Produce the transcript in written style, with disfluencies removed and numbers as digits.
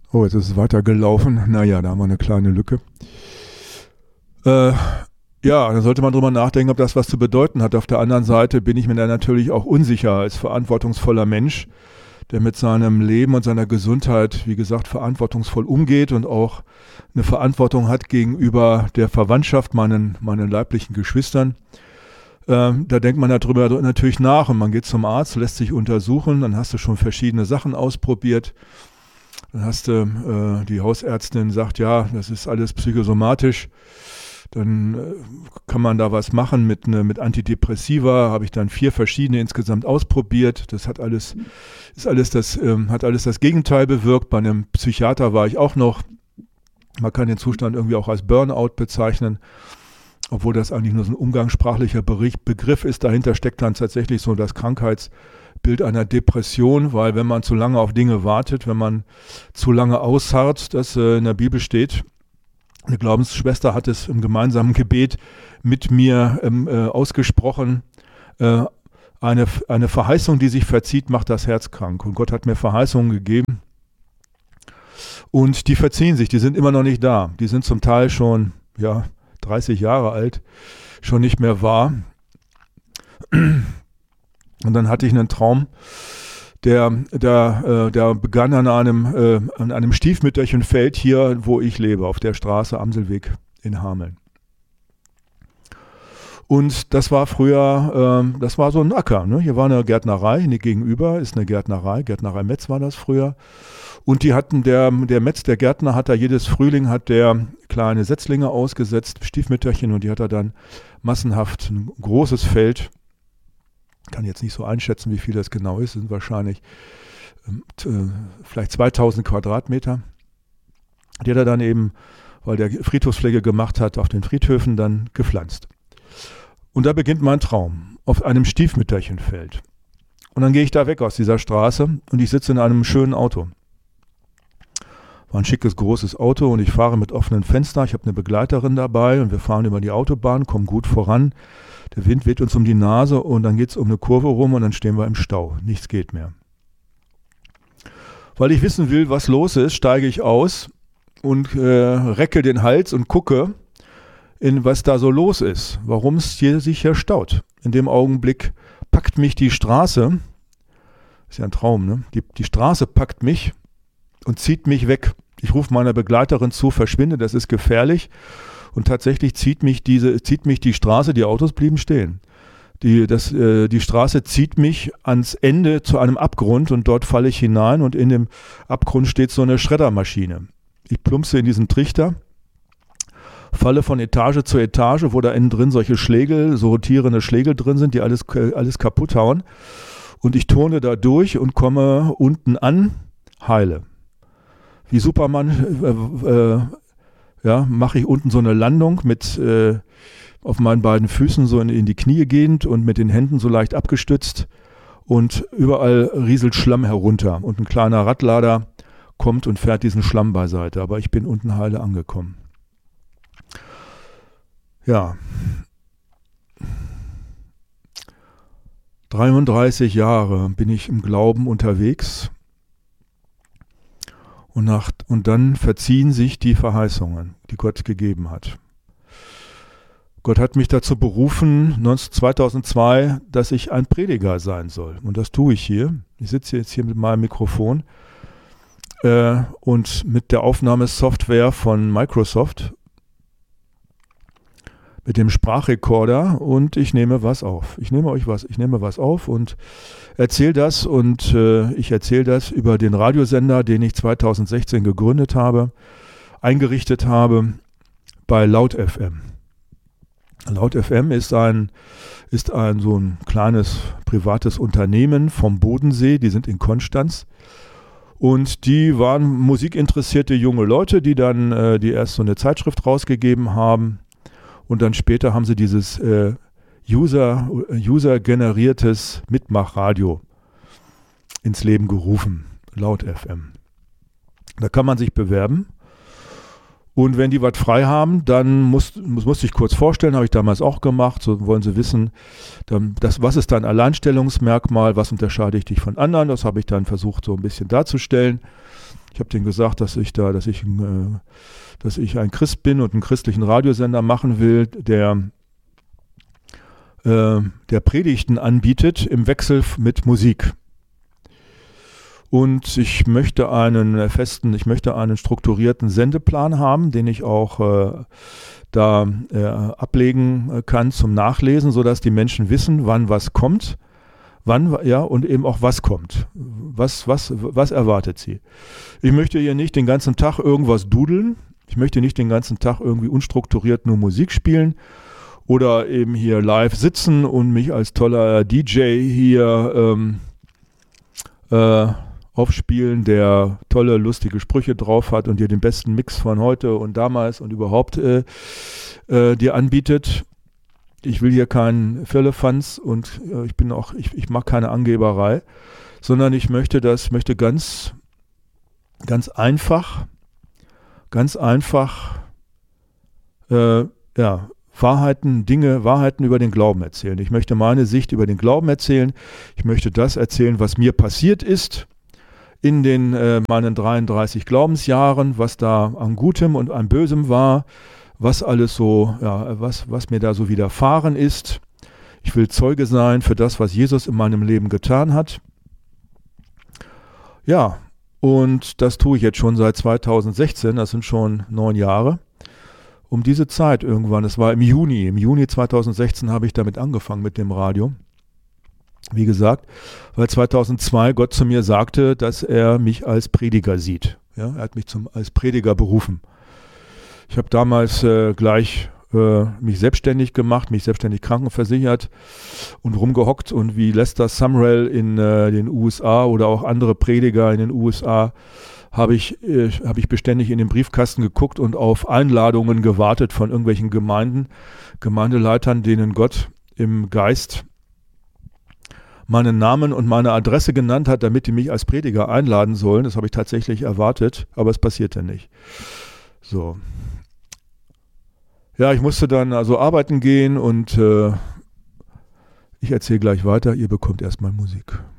Oh, jetzt ist es weitergelaufen. Naja, da haben wir eine kleine Lücke. Ja, dann sollte man drüber nachdenken, ob das was zu bedeuten hat. Auf der anderen Seite bin ich mir da natürlich auch unsicher als verantwortungsvoller Mensch, der mit seinem Leben und seiner Gesundheit, wie gesagt, verantwortungsvoll umgeht und auch eine Verantwortung hat gegenüber der Verwandtschaft, meinen leiblichen Geschwistern. Da denkt man darüber natürlich nach und man geht zum Arzt, lässt sich untersuchen, dann hast du schon verschiedene Sachen ausprobiert. Dann hast du, die Hausärztin sagt, ja, das ist alles psychosomatisch. Dann kann man da was machen mit Antidepressiva. Habe ich dann 4 verschiedene insgesamt ausprobiert. Das hat alles das Gegenteil bewirkt. Bei einem Psychiater war ich auch noch. Man kann den Zustand irgendwie auch als Burnout bezeichnen, obwohl das eigentlich nur so ein umgangssprachlicher Begriff ist. Dahinter steckt dann tatsächlich so das Krankheitsbild einer Depression, weil wenn man zu lange auf Dinge wartet, wenn man zu lange ausharrt, das in der Bibel steht. Eine Glaubensschwester hat es im gemeinsamen Gebet mit mir ausgesprochen. Eine Verheißung, die sich verzieht, macht das Herz krank. Und Gott hat mir Verheißungen gegeben. Und die verziehen sich, die sind immer noch nicht da. Die sind zum Teil schon 30 Jahre alt, schon nicht mehr wahr. Und dann hatte ich einen Traum, der begann an einem Stiefmütterchenfeld hier, wo ich lebe, auf der Straße Amselweg in Hameln. Und das war früher, das war so ein Acker. Ne? Hier war eine Gärtnerei, gegenüber ist eine Gärtnerei Metz war das früher. Und die hatten, der Metz, der Gärtner, hat da jedes Frühling hat der kleine Setzlinge ausgesetzt, Stiefmütterchen, und die hat er dann massenhaft ein großes Feld. Kann jetzt nicht so einschätzen, wie viel das genau ist, sind wahrscheinlich vielleicht 2000 Quadratmeter. Die hat er dann eben, weil der Friedhofspflege gemacht hat, auf den Friedhöfen dann gepflanzt. Und da beginnt mein Traum, auf einem Stiefmütterchenfeld. Und dann gehe ich da weg aus dieser Straße und ich sitze in einem schönen Auto. War ein schickes, großes Auto und ich fahre mit offenen Fenstern. Ich habe eine Begleiterin dabei und wir fahren über die Autobahn, kommen gut voran. Der Wind weht uns um die Nase und dann geht es um eine Kurve rum und dann stehen wir im Stau. Nichts geht mehr. Weil ich wissen will, was los ist, steige ich aus und recke den Hals und gucke, was da so los ist, warum es sich hier staut. In dem Augenblick packt mich die Straße, ist ja ein Traum, ne? Die Straße packt mich und zieht mich weg. Ich rufe meiner Begleiterin zu, verschwinde, das ist gefährlich. Und tatsächlich zieht mich die Straße, die Autos blieben stehen. Die Straße zieht mich ans Ende zu einem Abgrund und dort falle ich hinein und in dem Abgrund steht so eine Schreddermaschine. Ich plumpse in diesen Trichter, falle von Etage zu Etage, wo da innen drin solche Schlägel, so rotierende Schlägel drin sind, die alles kaputt hauen. Und ich turne da durch und komme unten an, heile. Wie Superman mache ich unten so eine Landung mit auf meinen beiden Füßen so in die Knie gehend und mit den Händen so leicht abgestützt und überall rieselt Schlamm herunter und ein kleiner Radlader kommt und fährt diesen Schlamm beiseite, aber ich bin unten heile angekommen. Ja, 33 Jahre bin ich im Glauben unterwegs. Und dann verziehen sich die Verheißungen, die Gott gegeben hat. Gott hat mich dazu berufen, 2002, dass ich ein Prediger sein soll. Und das tue ich hier. Ich sitze jetzt hier mit meinem Mikrofon und mit der Aufnahmesoftware von Microsoft, mit dem Sprachrekorder, und ich nehme was auf. Ich nehme was auf und erzähle das, und ich erzähle das über den Radiosender, den ich 2016 gegründet habe, eingerichtet habe bei Laut FM. Laut FM ist so ein kleines privates Unternehmen vom Bodensee, die sind in Konstanz. Und die waren musikinteressierte junge Leute, die dann die erst so eine Zeitschrift rausgegeben haben. Und dann später haben sie dieses user-generiertes Mitmachradio ins Leben gerufen, Laut FM. Da kann man sich bewerben. Und wenn die was frei haben, dann musste ich kurz vorstellen, habe ich damals auch gemacht. So wollen sie wissen, was ist dein Alleinstellungsmerkmal, was unterscheide ich dich von anderen? Das habe ich dann versucht so ein bisschen darzustellen. Ich habe denen gesagt, dass ich ein Christ bin und einen christlichen Radiosender machen will, der Predigten anbietet im Wechsel mit Musik. Und ich möchte einen strukturierten Sendeplan haben, den ich auch ablegen kann zum Nachlesen, sodass die Menschen wissen, wann was kommt, und eben auch was kommt. Was erwartet sie? Ich möchte hier nicht den ganzen Tag irgendwas dudeln. Ich möchte nicht den ganzen Tag irgendwie unstrukturiert nur Musik spielen oder eben hier live sitzen und mich als toller DJ hier aufspielen, der tolle, lustige Sprüche drauf hat und dir den besten Mix von heute und damals und überhaupt dir anbietet. Ich will hier keinen Firlefanz und ich mag keine Angeberei, sondern ich möchte ganz einfach Wahrheiten über den Glauben erzählen. Ich möchte meine Sicht über den Glauben erzählen. Ich möchte das erzählen, was mir passiert ist in meinen 33 Glaubensjahren, was da an Gutem und an Bösem war, was alles so, was mir da so widerfahren ist. Ich will Zeuge sein für das, was Jesus in meinem Leben getan hat. Ja, und das tue ich jetzt schon seit 2016, das sind schon 9 Jahre. Um diese Zeit irgendwann, das war im Juni 2016 habe ich damit angefangen mit dem Radio. Wie gesagt, weil 2002 Gott zu mir sagte, dass er mich als Prediger sieht. Ja, er hat mich als Prediger berufen. Ich habe damals gleich mich selbstständig gemacht, mich selbstständig krankenversichert und rumgehockt und wie Lester Sumrall in den USA oder auch andere Prediger in den USA habe ich beständig in den Briefkasten geguckt und auf Einladungen gewartet von irgendwelchen Gemeindeleitern, denen Gott im Geist meinen Namen und meine Adresse genannt hat, damit die mich als Prediger einladen sollen. Das habe ich tatsächlich erwartet, aber es passierte nicht. So. Ja, ich musste dann also arbeiten gehen und ich erzähle gleich weiter. Ihr bekommt erstmal Musik.